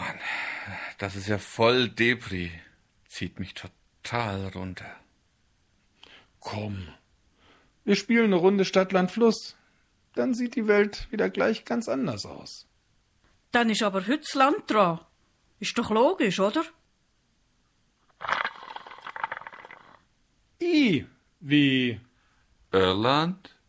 Mann, das ist ja voll Depri. Zieht mich total runter. Komm, wir spielen eine Runde Stadt, Land, Fluss. Dann sieht die Welt wieder gleich ganz anders aus. Dann ist aber heute das Land dran. Ist doch logisch, oder? I wie Irland?